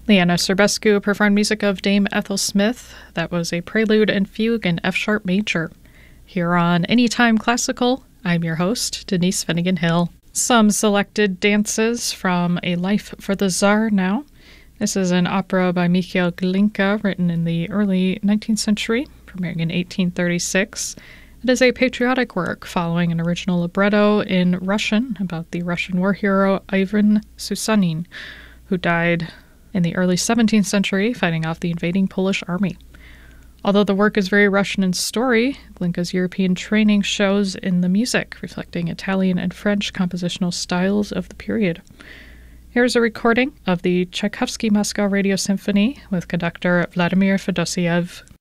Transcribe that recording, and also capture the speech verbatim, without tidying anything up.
Leanna Serbescu performed music of Dame Ethel Smith. That was a prelude and fugue in F-sharp major. Here on Anytime Classical, I'm your host, Denise Finnegan Hill. Some selected dances from A Life for the Tsar now. This is an opera by Mikhail Glinka, written in the early nineteenth century, premiering in eighteen thirty-six. It is a patriotic work following an original libretto in Russian about the Russian war hero Ivan Susanin, who died in the early seventeenth century fighting off the invading Polish army. Although the work is very Russian in story, Glinka's European training shows in the music, reflecting Italian and French compositional styles of the period. Here's a recording of the Tchaikovsky Moscow Radio Symphony with conductor Vladimir Fedosiev.